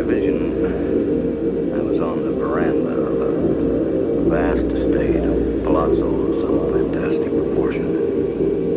vision. I was on the veranda of a vast estate, a palazzo of some fantastic proportion.